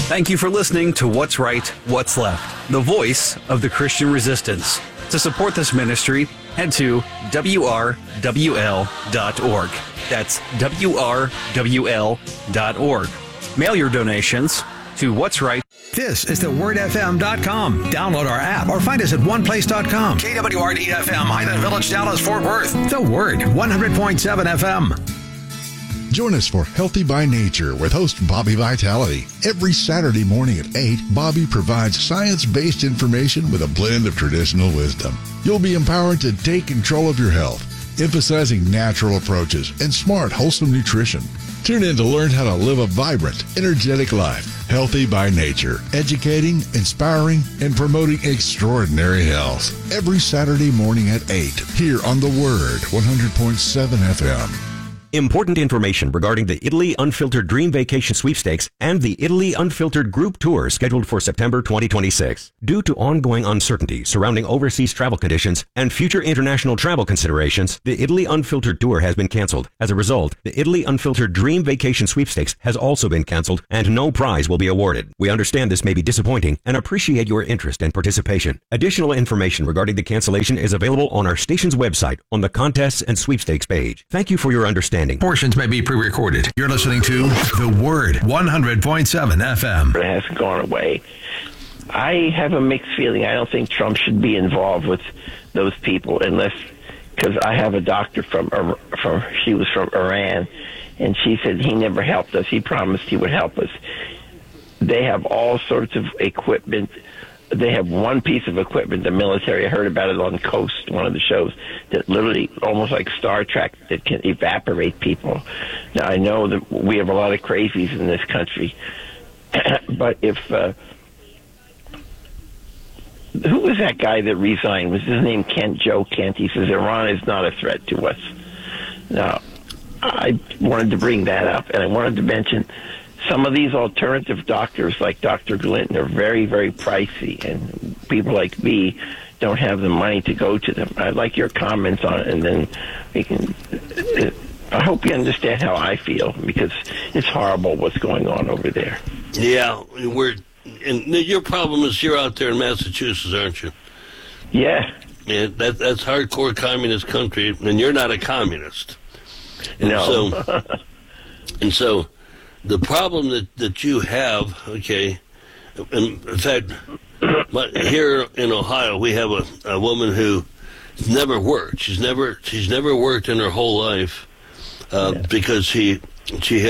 Thank you for listening to What's Right, What's Left, the voice of the Christian resistance. To support this ministry, head to WRWL.org. That's WRWL.org. Mail your donations to What's Right. This is thewordfm.com. Download our app or find us at oneplace.com. KWRD-FM, Highland Village, Dallas, Fort Worth. The Word, 100.7 FM. Join us for Healthy by Nature with host Bobby Vitality. Every Saturday morning at 8, Bobby provides science-based information with a blend of traditional wisdom. You'll be empowered to take control of your health, emphasizing natural approaches and smart, wholesome nutrition. Tune in to learn how to live a vibrant, energetic life. Healthy by Nature, educating, inspiring, and promoting extraordinary health. Every Saturday morning at 8, here on The Word, 100.7 FM. Important information regarding the Italy Unfiltered Dream Vacation Sweepstakes and the Italy Unfiltered Group Tour scheduled for September 2026. Due to ongoing uncertainty surrounding overseas travel conditions and future international travel considerations, the Italy Unfiltered Tour has been canceled. As a result, the Italy Unfiltered Dream Vacation Sweepstakes has also been canceled and no prize will be awarded. We understand this may be disappointing and appreciate your interest and participation. Additional information regarding the cancellation is available on our station's website on the Contests and Sweepstakes page. Thank you for your understanding. Portions may be pre-recorded. You're listening to The Word, 100.7 FM. It hasn't gone away. I have a mixed feeling. I don't think Trump should be involved with those people unless, because I have a doctor she was from Iran, and she said he never helped us. He promised he would help us. They have all sorts of equipment. They have one piece of equipment, the military, I heard about it on Coast, one of the shows, that literally, almost like Star Trek, that can evaporate people. Now, I know that we have a lot of crazies in this country, but if... who was that guy that resigned? Was his name Joe Kent? He says Iran is not a threat to us. Now, I wanted to bring that up, and I wanted to mention... some of these alternative doctors, like Dr. Glinton, are very, very pricey, and people like me don't have the money to go to them. I'd like your comments on it, and then we can... I hope you understand how I feel, because it's horrible what's going on over there. Yeah, and your problem is you're out there in Massachusetts, aren't you? Yeah. Yeah, that's hardcore communist country, and you're not a communist. And No. So the problem that you have, okay, in fact, here in Ohio, we have a woman who never worked. She's never worked in her whole life because she had